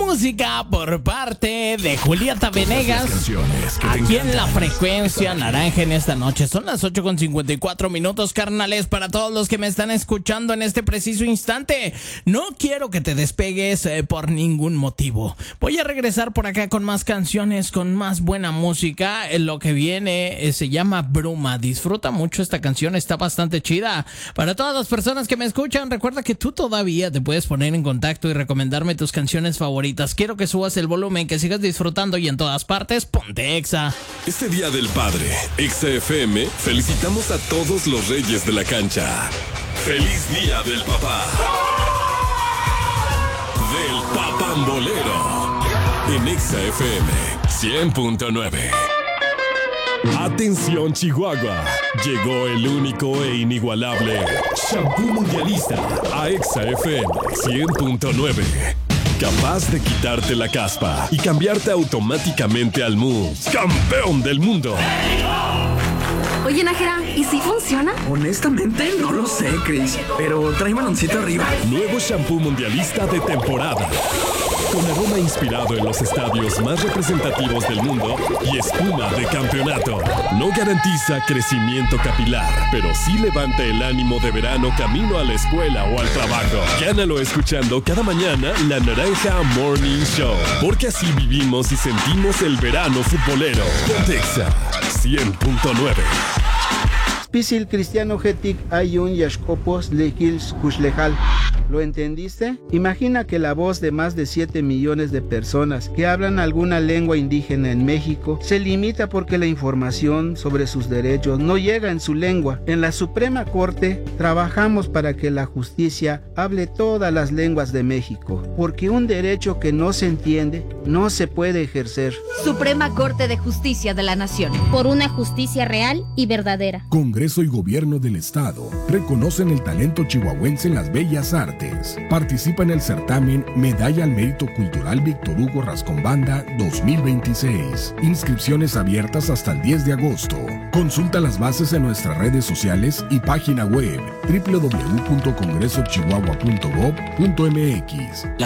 música por parte de Julieta Venegas, aquí en la frecuencia naranja en esta noche. Son las 8:54, carnales, para todos los que me están escuchando en este preciso instante. No quiero que te despegues por ningún motivo. Voy a regresar por acá con más canciones, con más buena música. Lo que viene se llama Bruma. Disfruta mucho esta canción, está bastante chida. Para todas las personas que me escuchan, recuerda que tú todavía te puedes poner en contacto y recomendarme tus canciones favoritas. Quiero que subas el volumen, que sigas disfrutando y en todas partes, ponte Exa. Este Día del Padre, Exa FM, felicitamos a todos los reyes de la cancha. ¡Feliz Día del Papá! Del Papambolero. En Exa FM 100.9. Atención, Chihuahua. Llegó el único e inigualable Shampoo Mundialista a Exa FM 100.9. Capaz de quitarte la caspa y cambiarte automáticamente al Mousse Campeón del Mundo. Oye, Nájera, ¿y si funciona? Honestamente, no lo sé, Chris, pero trae baloncito arriba. Nuevo Shampoo Mundialista de temporada. Con aroma inspirado en los estadios más representativos del mundo y espuma de campeonato. No garantiza crecimiento capilar, pero sí levanta el ánimo de verano camino a la escuela o al trabajo. Gánalo escuchando cada mañana la Naranja Morning Show. Porque así vivimos y sentimos el verano futbolero. Exa 100.9. Pisil Cristiano Getic Ayun Yashkopos Lehils Kushlehal. ¿Lo entendiste? Imagina que la voz de más de 7 millones de personas que hablan alguna lengua indígena en México se limita porque la información sobre sus derechos no llega en su lengua. En la Suprema Corte trabajamos para que la justicia hable todas las lenguas de México, porque un derecho que no se entiende no se puede ejercer. Suprema Corte de Justicia de la Nación. Por una justicia real y verdadera. Congreso y Gobierno del Estado reconocen el talento chihuahuense en las bellas artes. Participa en el certamen Medalla al Mérito Cultural Víctor Hugo Rascón Banda 2026. Inscripciones abiertas hasta el 10 de agosto. Consulta las bases en nuestras redes sociales y página web www.congresochihuahua.gov.mx. La